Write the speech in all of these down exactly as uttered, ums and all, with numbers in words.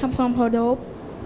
ทำความเคารพ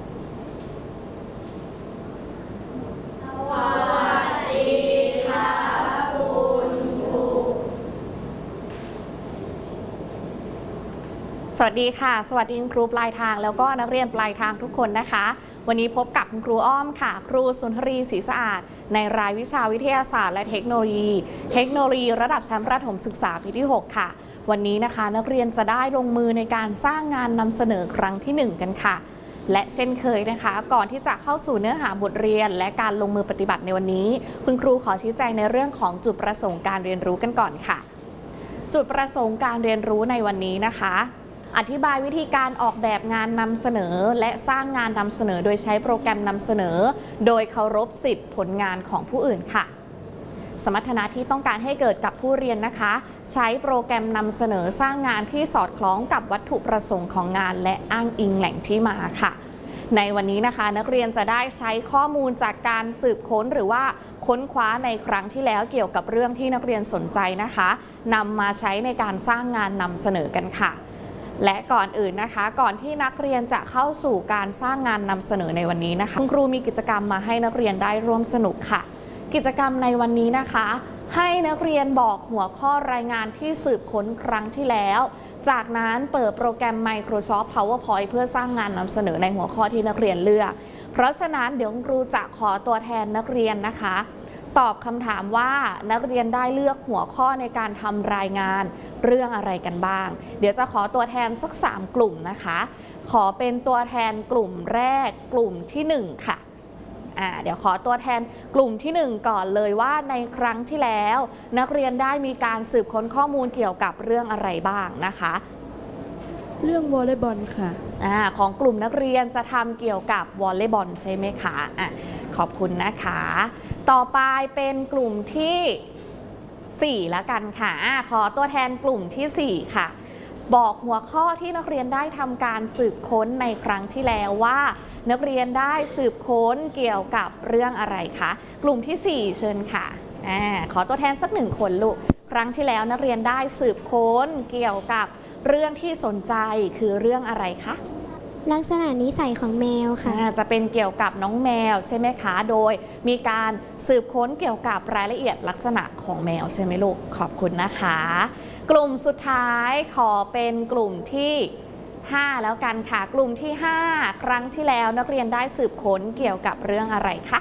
สวัสดีค่ะสวัสดีคุณครูปลายทางแล้วก็นักเรียนปลายทางทุกคนนะคะวันนี้พบกับคุณครูอ้อมค่ะครูสุนทรีศรีสะอาดในรายวิชาวิทยาศาสตร์และเทคโนโลยีเทคโนโลยีระดับชั้นประถมศึกษาปีที่หกค่ะวันนี้นะคะนักเรียนจะได้ลงมือในการสร้างงานนำเสนอครั้งที่หนึ่งกันค่ะและเช่นเคยนะคะก่อนที่จะเข้าสู่เนื้อหาบทเรียนและการลงมือปฏิบัติในวันนี้คุณครูขอชี้แจงในเรื่องของจุดประสงค์การเรียนรู้กันก่อนค่ะจุดประสงค์การเรียนรู้ในวันนี้นะคะอธิบายวิธีการออกแบบงานนำเสนอและสร้างงานนำเสนอโดยใช้โปรแกรมนำเสนอโดยเคารพสิทธิผลงานของผู้อื่นค่ะสมรรถนะที่ต้องการให้เกิดกับผู้เรียนนะคะใช้โปรแกรมนำเสนอสร้างงานที่สอดคล้องกับวัตถุประสงค์ของงานและอ้างอิงแหล่งที่มาค่ะในวันนี้นะคะนักเรียนจะได้ใช้ข้อมูลจากการสืบค้นหรือว่าค้นคว้าในครั้งที่แล้วเกี่ยวกับเรื่องที่นักเรียนสนใจนะคะนำมาใช้ในการสร้างงานนำเสนอกันค่ะและก่อนอื่นนะคะก่อนที่นักเรียนจะเข้าสู่การสร้างงานนำเสนอในวันนี้นะคะคุณครูมีกิจกรรมมาให้นักเรียนได้ร่วมสนุกค่ะกิจกรรมในวันนี้นะคะให้นักเรียนบอกหัวข้อรายงานที่สืบค้นครั้งที่แล้วจากนั้นเปิดโปรแกรม Microsoft PowerPoint เพื่อสร้างงานนำเสนอในหัวข้อที่นักเรียนเลือกเพราะฉะนั้นเดี๋ยวคุณครูจะขอตัวแทนนักเรียนนะคะตอบคำถามว่านักเรียนได้เลือกหัวข้อในการทำรายงานเรื่องอะไรกันบ้างเดี๋ยวจะขอตัวแทนสักสามกลุ่มนะคะขอเป็นตัวแทนกลุ่มแรกกลุ่มที่หนึ่งค่ะอ่าเดี๋ยวขอตัวแทนกลุ่มที่หนึ่งก่อนเลยว่าในครั้งที่แล้วนักเรียนได้มีการสืบค้นข้อมูลเกี่ยวกับเรื่องอะไรบ้างนะคะเรื่องวอลเลย์บอลค่ะอ่าของกลุ่มนักเรียนจะทำเกี่ยวกับวอลเลย์บอลใช่ไหมคะอ่ะขอบคุณนะคะต่อไปเป็นกลุ่มที่สี่แล้วกันค่ะขอตัวแทนกลุ่มที่สี่ค่ะบอกหัวข้อที่นักเรียนได้ทำการสืบค้นในครั้งที่แล้วว่านักเรียนได้สืบค้นเกี่ยวกับเรื่องอะไรคะกลุ่มที่สี่เชิญค่ะอ่าขอตัวแทนสักหนึ่งคนลูกครั้งที่แล้วนักเรียนได้สืบค้นเกี่ยวกับเรื่องที่สนใจคือเรื่องอะไรคะลักษณะนิสัยของแมวค่ะจะเป็นเกี่ยวกับน้องแมวใช่ไหมคะโดยมีการสืบค้นเกี่ยวกับรายละเอียดลักษณะของแมวใช่ไหมลูกขอบคุณนะคะกลุ่มสุดท้ายขอเป็นกลุ่มที่ห้าแล้วกันค่ะกลุ่มที่ห้าครั้งที่แล้วนักเรียนได้สืบค้นเกี่ยวกับเรื่องอะไรคะ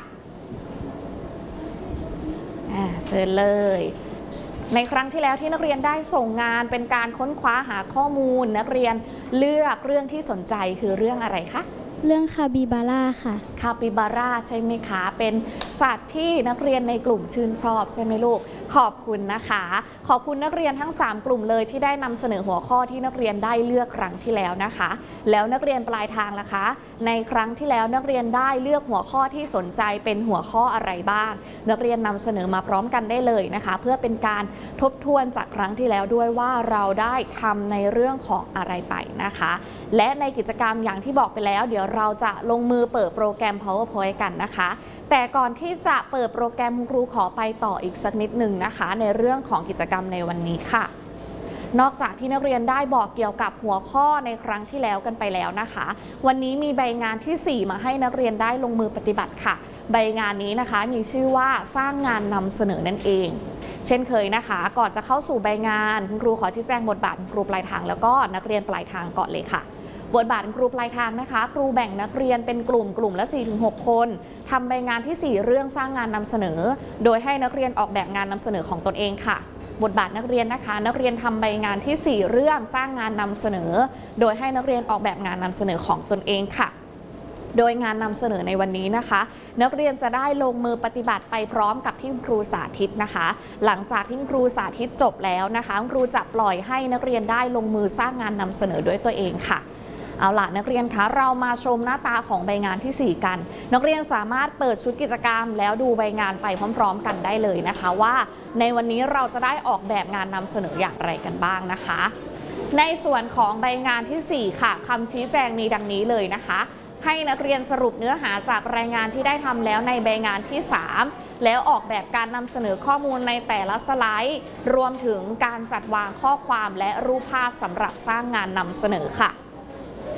อ่าเชิญเลยในครั้งที่แล้วที่นักเรียนได้ส่งงานเป็นการค้นคว้าหาข้อมูลนักเรียนเลือกเรื่องที่สนใจคือเรื่องอะไรคะเรื่องคาปิบาร่าค่ะคาปิบาร่าใช่ไหมคะเป็นสัตว์ที่นักเรียนในกลุ่มชื่นชอบใช่ไหมลูกขอบคุณนะคะขอบคุณนักเรียนทั้งสามกลุ่มเลยที่ได้นำเสนอหัวข้อที่นักเรียนได้เลือกครั้งที่แล้วนะคะแล้วนักเรียนปลายทางล่ะคะในครั้งที่แล้วนักเรียนได้เลือกหัวข้อที่สนใจเป็นหัวข้ออะไรบ้างนักเรียนนำเสนอมาพร้อมกันได้เลยนะคะเพื่อเป็นการทบทวนจากครั้งที่แล้วด้วยว่าเราได้ทำในเรื่องของอะไรไปนะคะและในกิจกรรมอย่างที่บอกไปแล้วเดี๋ยวเราจะลงมือเปิดโปรแกรม PowerPoint กันนะคะแต่ก่อนที่จะเปิดโปรแกรมคุณครูขอไปต่ออีกสักนิดหนึ่งนะคะในเรื่องของกิจกรรมในวันนี้ค่ะนอกจากที่นักเรียนได้บอกเกี่ยวกับหัวข้อในครั้งที่แล้วกันไปแล้วนะคะวันนี้มีใบงานที่สี่มาให้นักเรียนได้ลงมือปฏิบัติค่ะใบงานนี้นะคะมีชื่อว่าสร้างงานนำเสนอนั่นเองเช่นเคยนะคะก่อนจะเข้าสู่ใบงานคุณครูขอชี้แจงบทบาทครูปลายทางแล้วก็นักเรียนปลายทางก่อนเลยค่ะบทบาทครูปลายทางนะคะครูแบ่งนักเรียนเป็นกลุ่มกลุ่มละ สี่ถึงหก คนทำใบงานที่สี่เรื่องสร้างงานนำเสนอโดยให้นักเรียนออกแบบงานนำเสนอของตนเองค่ะบทบาทนักเรียนนะคะนักเรียนทำใบงานที่สี่เรื่องสร้างงานนำเสนอโดยให้นักเรียนออกแบบงานนำเสนอของตนเองค่ะโดยงานนำเสนอในวันนี้นะคะนักเรียนจะได้ลงมือปฏิบัติไปพร้อมกับที่ครูสาธิตนะคะหลังจากที่ครูสาธิตจบแล้วนะคะครูจะปล่อยให้นักเรียนได้ลงมือสร้างงานนำเสนอด้วยตัวเองค่ะเอาล่ะนักเรียนคะเรามาชมหน้าตาของใบงานที่สี่กันนักเรียนสามารถเปิดชุดกิจกรรมแล้วดูใบงานไปพร้อมๆกันได้เลยนะคะว่าในวันนี้เราจะได้ออกแบบงานนำเสนออย่างไรกันบ้างนะคะในส่วนของใบงานที่สี่ค่ะคำชี้แจงมีดังนี้เลยนะคะให้นักเรียนสรุปเนื้อหาจากรายงานที่ได้ทำแล้วในใบงานที่สามแล้วออกแบบการนำเสนอข้อมูลในแต่ละสไลด์รวมถึงการจัดวางข้อความและรูปภาพสำหรับสร้างงานนำเสนอค่ะ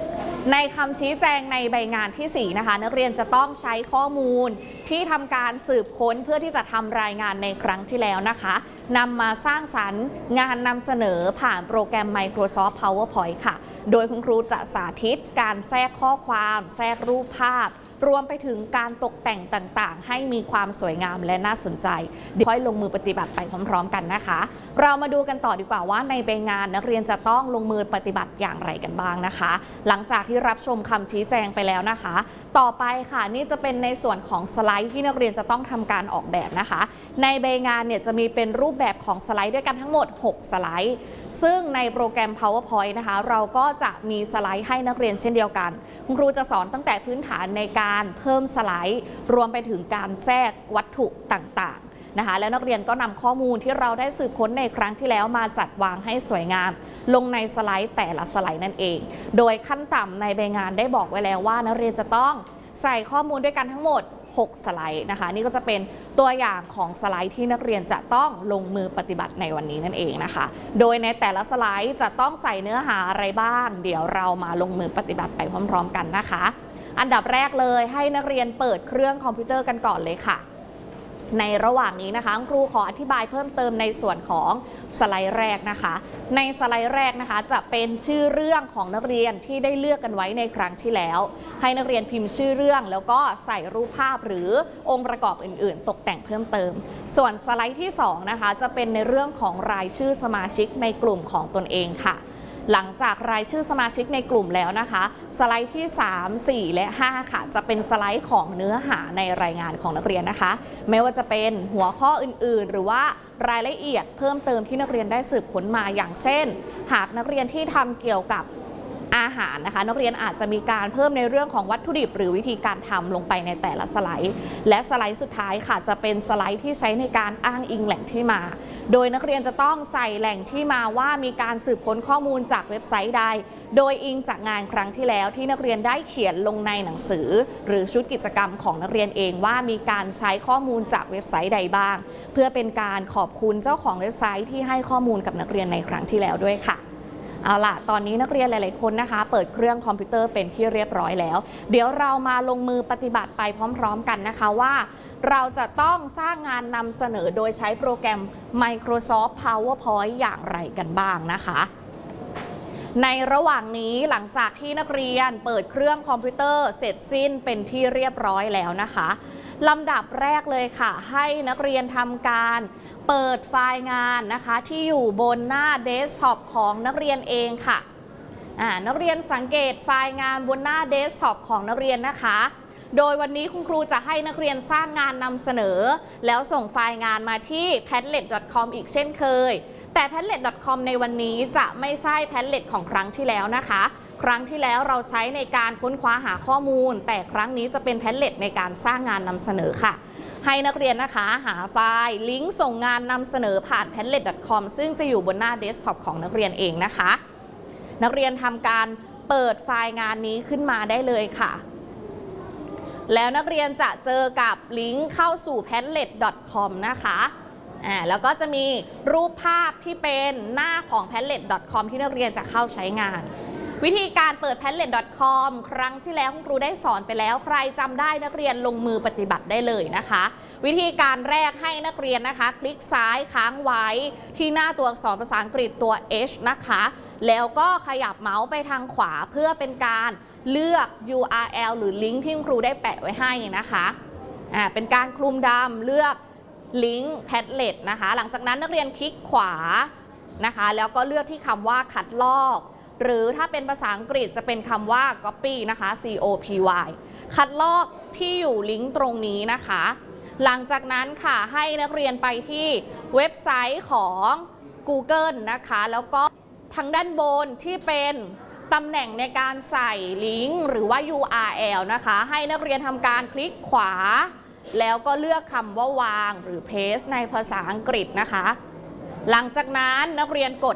ในคำชี้แจงในใบงานที่สี่นะคะนักเรียนจะต้องใช้ข้อมูลที่ทำการสืบค้นเพื่อที่จะทำรายงานในครั้งที่แล้วนะคะนำมาสร้างสรรค์งานนำเสนอผ่านโปรแกรม Microsoft PowerPoint ค่ะโดยคุณครูจะสาธิตการแทรกข้อความแทรกรูปภาพรวมไปถึงการตกแต่งต่างๆให้มีความสวยงามและน่าสนใจเดี๋ยวค่อยลงมือปฏิบัติไปพร้อมๆกันนะคะเรามาดูกันต่อดีกว่าว่าในใบงานนักเรียนจะต้องลงมือปฏิบัติอย่างไรกันบ้างนะคะหลังจากที่รับชมคำชี้แจงไปแล้วนะคะต่อไปค่ะนี่จะเป็นในส่วนของสไลด์ที่นักเรียนจะต้องทำการออกแบบนะคะในใบงานเนี่ยจะมีเป็นรูปแบบของสไลด์ด้วยกันทั้งหมดหกสไลด์ซึ่งในโปรแกรม PowerPoint นะคะเราก็จะมีสไลด์ให้นักเรียนเช่นเดียวกันคุณครูจะสอนตั้งแต่พื้นฐานในการเพิ่มสไลด์รวมไปถึงการแทรกวัตถุต่างๆนะคะแล้วนักเรียนก็นำข้อมูลที่เราได้สืบค้นในครั้งที่แล้วมาจัดวางให้สวยงามลงในสไลด์แต่ละสไลด์นั่นเองโดยขั้นต่ำในใบงานได้บอกไว้แล้วว่านักเรียนจะต้องใส่ข้อมูลด้วยกันทั้งหมดหกสไลด์นะคะนี่ก็จะเป็นตัวอย่างของสไลด์ที่นักเรียนจะต้องลงมือปฏิบัติในวันนี้นั่นเองนะคะโดยในแต่ละสไลด์จะต้องใส่เนื้อหาอะไรบ้างเดี๋ยวเรามาลงมือปฏิบัติไปพร้อมๆกันนะคะอันดับแรกเลยให้นักเรียนเปิดเครื่องคอมพิวเตอร์กันก่อนเลยค่ะในระหว่างนี้นะคะครูขออธิบายเพิ่มเติมในส่วนของสไลด์แรกนะคะในสไลด์แรกนะคะจะเป็นชื่อเรื่องของนักเรียนที่ได้เลือกกันไว้ในครั้งที่แล้วให้นักเรียนพิมพ์ชื่อเรื่องแล้วก็ใส่รูปภาพหรือองค์ประกอบอื่นๆตกแต่งเพิ่มเติมส่วนสไลด์ที่สองนะคะจะเป็นในเรื่องของรายชื่อสมาชิกในกลุ่มของตนเองค่ะหลังจากรายชื่อสมาชิกในกลุ่มแล้วนะคะสไลด์ที่สาม สี่ และห้าค่ะจะเป็นสไลด์ของเนื้อหาในรายงานของนักเรียนนะคะไม่ว่าจะเป็นหัวข้ออื่นๆหรือว่ารายละเอียดเพิ่มเติมที่นักเรียนได้สืบค้นมาอย่างเช่นหากนักเรียนที่ทำเกี่ยวกับอาหารนะคะนักเรียนอาจจะมีการเพิ่มในเรื่องของวัตถุดิบหรือวิธีการทำลงไปในแต่ละสไลด์และสไลด์สุดท้ายค่ะจะเป็นสไลด์ที่ใช้ในการอ้างอิงแหล่งที่มาโดยนักเรียนจะต้องใส่แหล่งที่มาว่ามีการสืบค้นข้อมูลจากเว็บไซต์ใดโดยอิงจากงานครั้งที่แล้วที่นักเรียนได้เขียนลงในหนังสือหรือชุดกิจกรรมของนักเรียนเองว่ามีการใช้ข้อมูลจากเว็บไซต์ใดบ้างเพื่อเป็นการขอบคุณเจ้าของเว็บไซต์ที่ให้ข้อมูลกับนักเรียนในครั้งที่แล้วด้วยค่ะเอาล่ะตอนนี้นักเรียนหลายๆคนนะคะเปิดเครื่องคอมพิวเตอร์เป็นที่เรียบร้อยแล้วเดี๋ยวเรามาลงมือปฏิบัติไปพร้อมๆกันนะคะว่าเราจะต้องสร้างงานนำเสนอโดยใช้โปรแกรม Microsoft PowerPoint อย่างไรกันบ้างนะคะในระหว่างนี้หลังจากที่นักเรียนเปิดเครื่องคอมพิวเตอร์เสร็จสิ้นเป็นที่เรียบร้อยแล้วนะคะลำดับแรกเลยค่ะให้นักเรียนทำการเปิดไฟล์งานนะคะที่อยู่บนหน้าเดสก์ท็อปของนักเรียนเองค่ะอ่านักเรียนสังเกตไฟล์งานบนหน้าเดสก์ท็อปของนักเรียนนะคะโดยวันนี้คุณครูจะให้นักเรียนสร้างงานนำเสนอแล้วส่งไฟล์งานมาที่ แพดเล็ต ดอท คอม อีกเช่นเคยแต่ แพดเล็ต ดอท คอม ในวันนี้จะไม่ใช่ แพดเล็ต ของครั้งที่แล้วนะคะครั้งที่แล้วเราใช้ในการค้นคว้าหาข้อมูลแต่ครั้งนี้จะเป็น แพดเล็ต ในการสร้างงานนำเสนอค่ะให้นักเรียนนะคะหาไฟล์ลิงก์ส่งงานนำเสนอผ่าน แพดเล็ต ดอท คอม ซึ่งจะอยู่บนหน้าเดสก์ท็อปของนักเรียนเองนะคะนักเรียนทำการเปิดไฟล์งานนี้ขึ้นมาได้เลยค่ะแล้วนักเรียนจะเจอกับลิงก์เข้าสู่ แพดเล็ต ดอท คอม นะคะอ่าแล้วก็จะมีรูปภาพที่เป็นหน้าของ แพดเล็ต ดอท คอม ที่นักเรียนจะเข้าใช้งานวิธีการเปิด แพดเล็ต ดอท คอม ครั้งที่แล้วคุณครูได้สอนไปแล้วใครจำได้นักเรียนลงมือปฏิบัติได้เลยนะคะวิธีการแรกให้นักเรียนนะคะคลิกซ้ายค้างไว้ที่หน้าตัวอักษรภาษาอังกฤษตัว H นะคะแล้วก็ขยับเมาส์ไปทางขวาเพื่อเป็นการเลือก ยู อาร์ แอล หรือลิงก์ที่คุณครูได้แปะไว้ให้นะคะอ่าเป็นการคลุมดำเลือกลิงก์ แพดเล็ต นะคะหลังจากนั้นนักเรียนคลิกขวานะคะแล้วก็เลือกที่คำว่าคัดลอกหรือถ้าเป็นภาษาอังกฤษจะเป็นคำว่า copy นะคะ ซี โอ พี วาย คัดลอกที่อยู่ลิงก์ตรงนี้นะคะหลังจากนั้นค่ะให้นักเรียนไปที่เว็บไซต์ของ Google นะคะแล้วก็ทางด้านบนที่เป็นตำแหน่งในการใส่ลิงก์หรือว่า ยู อาร์ แอล นะคะให้นักเรียนทำการคลิกขวาแล้วก็เลือกคำว่าวางหรือ paste ในภาษาอังกฤษนะคะหลังจากนั้นนักเรียนกด